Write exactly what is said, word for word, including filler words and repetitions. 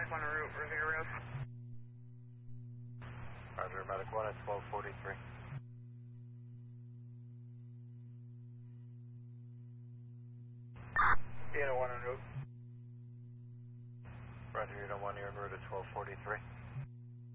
one en route, Revere Road. Roger, Medic one at twelve forty-three. Unit one en route. Roger, Unit one, you're en route at twelve forty-three.